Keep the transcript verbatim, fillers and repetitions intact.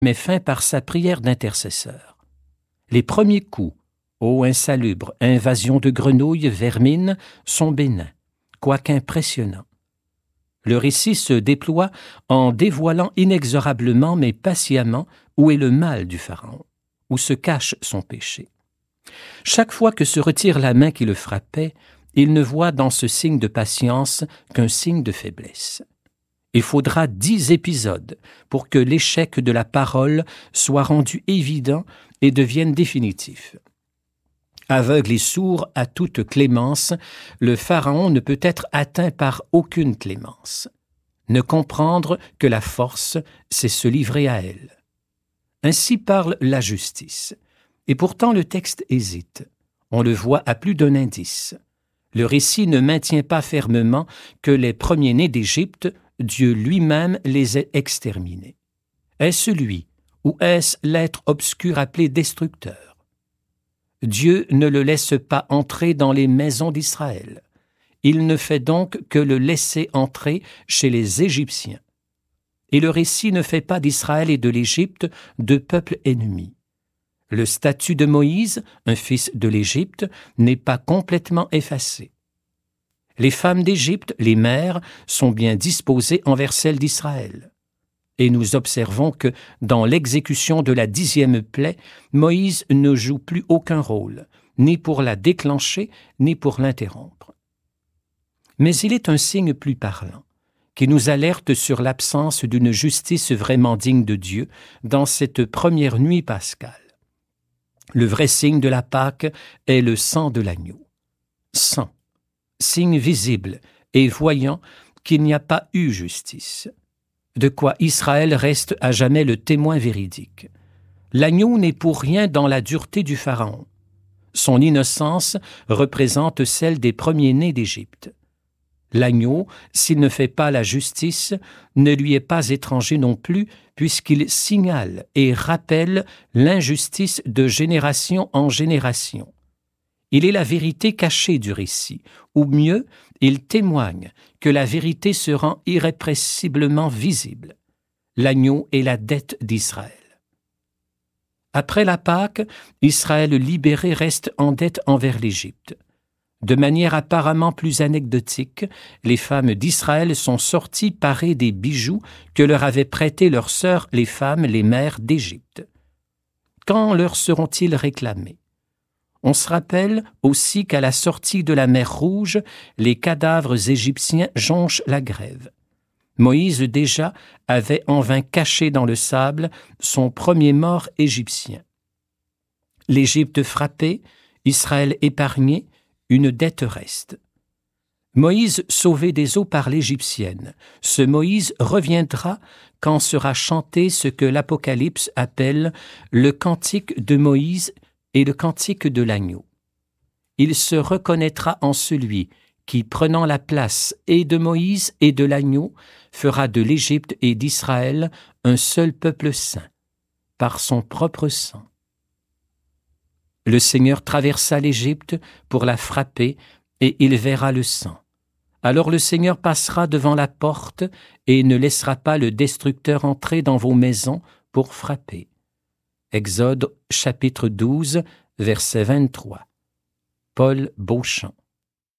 met fin par sa prière d'intercesseur. Les premiers coups, eau insalubre, invasion de grenouilles, vermines, sont bénins, quoique impressionnants. Le récit se déploie en dévoilant inexorablement mais patiemment où est le mal du Pharaon, où se cache son péché. Chaque fois que se retire la main qui le frappait, il ne voit dans ce signe de patience qu'un signe de faiblesse. Il faudra dix épisodes pour que l'échec de la parole soit rendu évident et devienne définitif. Aveugle et sourd à toute clémence, le Pharaon ne peut être atteint par aucune clémence. Ne comprendre que la force, c'est se livrer à elle. Ainsi parle la justice. Et pourtant le texte hésite. On le voit à plus d'un indice. Le récit ne maintient pas fermement que les premiers-nés d'Égypte, Dieu lui-même les ait exterminés. Est-ce lui, ou est-ce l'être obscur appelé destructeur? Dieu ne le laisse pas entrer dans les maisons d'Israël. Il ne fait donc que le laisser entrer chez les Égyptiens. Et le récit ne fait pas d'Israël et de l'Égypte deux peuples ennemis. Le statut de Moïse, un fils de l'Égypte, n'est pas complètement effacé. Les femmes d'Égypte, les mères, sont bien disposées envers celles d'Israël. Et nous observons que, dans l'exécution de la dixième plaie, Moïse ne joue plus aucun rôle, ni pour la déclencher, ni pour l'interrompre. Mais il est un signe plus parlant, qui nous alerte sur l'absence d'une justice vraiment digne de Dieu dans cette première nuit pascale. Le vrai signe de la Pâque est le sang de l'agneau. Sang, signe visible et voyant qu'il n'y a pas eu justice. De quoi Israël reste à jamais le témoin véridique. L'agneau n'est pour rien dans la dureté du Pharaon. Son innocence représente celle des premiers-nés d'Égypte. L'agneau, s'il ne fait pas la justice, ne lui est pas étranger non plus, puisqu'il signale et rappelle l'injustice de génération en génération. Il est la vérité cachée du récit, ou mieux, il témoigne que la vérité se rend irrépressiblement visible. L'agneau est la dette d'Israël. Après la Pâque, Israël libéré reste en dette envers l'Égypte. De manière apparemment plus anecdotique, les femmes d'Israël sont sorties parées des bijoux que leur avaient prêtés leurs sœurs, les femmes, les mères d'Égypte. Quand leur seront-ils réclamés? On se rappelle aussi qu'à la sortie de la mer Rouge, les cadavres égyptiens jonchent la grève. Moïse déjà avait en vain caché dans le sable son premier mort égyptien. L'Égypte frappée, Israël épargné, une dette reste. Moïse sauvé des eaux par l'Égyptienne, ce Moïse reviendra quand sera chanté ce que l'Apocalypse appelle le cantique de Moïse et le cantique de l'agneau. Il se reconnaîtra en celui qui, prenant la place et de Moïse et de l'agneau, fera de l'Égypte et d'Israël un seul peuple saint, par son propre sang. Le Seigneur traversa l'Égypte pour la frapper, et il verra le sang. Alors le Seigneur passera devant la porte et ne laissera pas le destructeur entrer dans vos maisons pour frapper. Exode chapitre douze, verset vingt-trois. Paul Beauchamp.